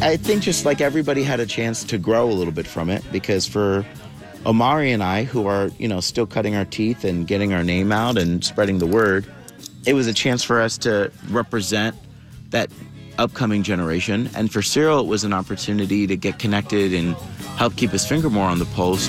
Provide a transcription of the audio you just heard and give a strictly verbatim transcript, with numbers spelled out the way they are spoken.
I think just like everybody had a chance to grow a little bit from it, because for Omari and I, who are, you know, still cutting our teeth and getting our name out and spreading the word, it was a chance for us to represent that upcoming generation. And for Cyril, it was an opportunity to get connected and help keep his finger more on the pulse.